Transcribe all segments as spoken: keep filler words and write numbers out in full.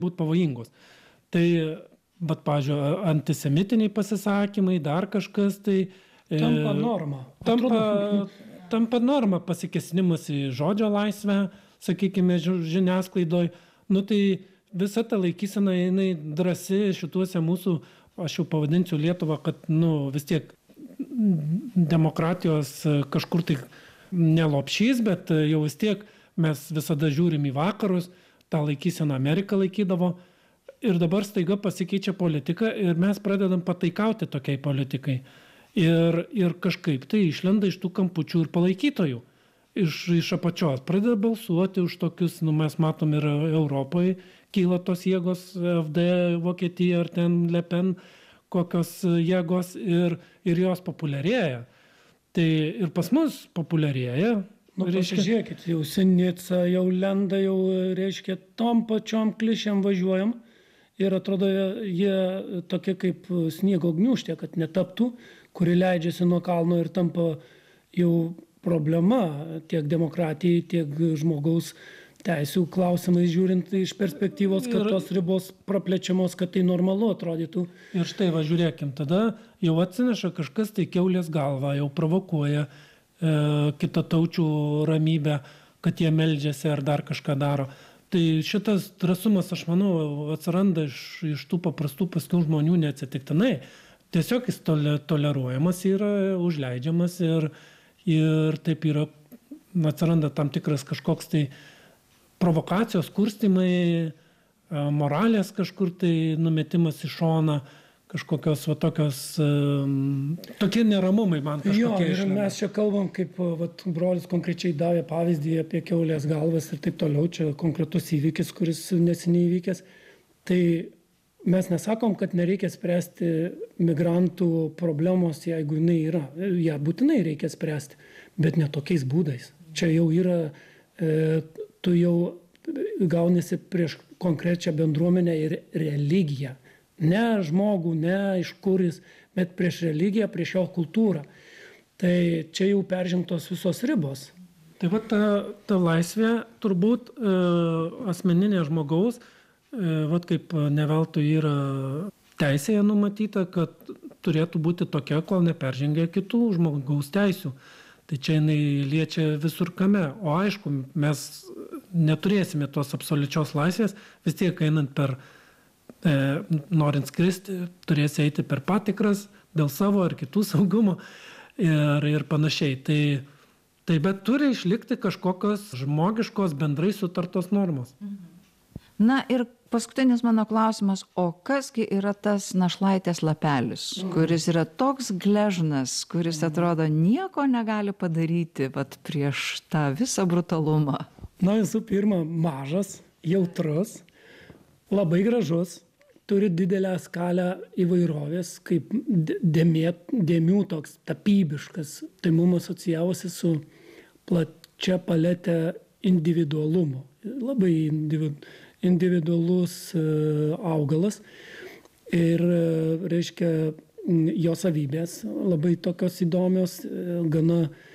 būti pavojingos. Tai, bet, pavyzdžiui, antisemitiniai pasisakymai, dar kažkas, tai... Tampa norma. Tampa, tampa norma pasikėsinimas į žodžio laisvę, sakykime, žiniasklaidoj. Nu, tai visa ta laikysena, jinai drąsi šituose mūsų, aš jau pavadinsiu Lietuvą, kad, nu, vis tiek demokratijos kažkur tai nelopšys, bet jau vis tiek mes visada žiūrim į vakarus, tą laikyseną Amerika laikydavo ir dabar staiga pasikeičia politika ir mes pradedam pataikauti tokiai politikai. Ir, ir kažkaip tai išlenda iš tų kampučių ir palaikytojų. Iš, iš apačios pradeda balsuoti už tokius, nu mes matom ir Europoje, kyla tos jėgos, F D, Vokietija ar ten Le Pen, kokios jėgos ir, ir jos populiarėja. Tai ir pas mus populiarėja. Nu, reiškia, žiūrėkit, jau Sinica, jau lenda, jau, reiškia, tom pačiom klišėm važiuojam ir atrodo, jie tokie kaip sniego gniūžtė, kad netaptų, kuri leidžiasi nuo kalno ir tampa jau problema tiek demokratijai, tiek žmogaus teisių klausimais žiūrint iš perspektyvos, kad ir, tos ribos praplečiamos, kad tai normalu atrodytų. Ir štai va, žiūrėkim, tada jau atsineša kažkas tai kiaulės galvą, jau provokuoja e, kitataučių ramybę, kad jie meldžiasi ar dar kažką daro. Tai šitas drąsumas, aš manau, atsiranda iš, iš tų paprastų paskiau žmonių neatsitiktinai. Tiesiog jis tole, toleruojamas yra, užleidžiamas ir, ir taip yra, atsiranda tam tikras kažkoks tai provokacijos kurstimai, moralės kažkur tai numetimas į šoną, kažkokios va tokios, tokie neramumai man kažkokie. Jo, ir išlenda. mes čia kalbam, kaip vat, brolis konkrečiai davė pavyzdį apie kiaulės galvas ir taip toliau, čia konkretus įvykis, kuris neseniai įvykęs. Tai mes nesakom, kad nereikia spręsti migrantų problemos, jeigu jinai yra. Ja būtinai reikia spręsti, bet ne tokiais būdais. Čia jau yra... E, tu jau gaunasi prieš konkrečią bendruomenę ir religiją. Ne žmogų, ne iš kuris, bet prieš religiją, prieš jo kultūrą. Tai čia jau peržengtos visos ribos. Tai va ta, ta laisvė turbūt e, asmeninė žmogaus, e, va kaip neveltui yra teisėje numatyta, kad turėtų būti tokia, kol neperžengia kitų žmogaus teisių. Tai čia jinai liečia visur kame. O aišku, mes neturėsime tos absoliučios laisvės, vis tiek einant per, e, norint skristi, turėsi eiti per patikras dėl savo ar kitų saugumo ir, ir panašiai. Tai, tai bet turi išlikti kažkokios žmogiškos bendrai sutartos normos. Na ir paskutinis mano klausimas, o kasgi yra tas našlaitės lapelis, kuris yra toks gležnas, kuris atrodo nieko negali padaryti vat, prieš tą visą brutalumą? Na, visų pirma, mažas, jautrus, labai gražus, turi didelę skalę įvairovės, kaip dėmė, dėmių toks tapybiškas, tai mums asocijavosi su plačia paletė individualumo. Labai individualumo. individualus augalas ir, reiškia, jo savybės labai tokios įdomios, gana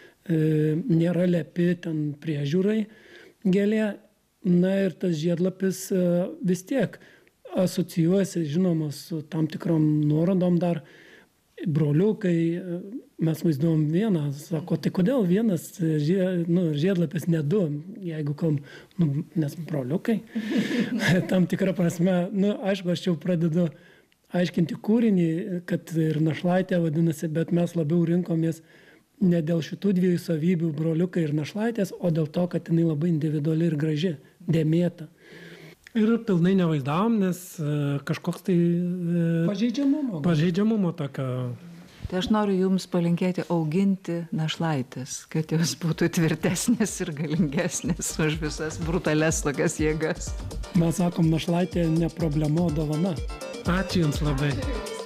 nėra lepi ten priežiūrai gėlė. Na ir tas žiedlapis vis tiek asocijuojasi, žinoma, su tam tikrom nuorodom dar. Broliukai, mes vaizduom vieną, sako, tai kodėl vienas žie, nu, žiedlapis ne du, jeigu kalbam, nu, nes broliukai, tam tikrą prasme, nu, aišku, aš jau pradedu aiškinti kūrinį, kad ir našlaitė vadinasi, bet mes labiau rinkomės ne dėl šitų dviejų savybių, broliukai ir našlaitės, o dėl to, kad jinai labai individuali ir graži, dėmėta. Ir pilnai nevaizdavom, nes kažkoks tai... Pažeidžiamumo. Pažeidžiamumo tokio. Tai aš noriu jums palinkėti auginti našlaitės, kad jos būtų tvirtesnės ir galingesnės už visas brutales tokias jėgas. Mes sakom, našlaitė ne problema, o dovana. Ačiū jums labai.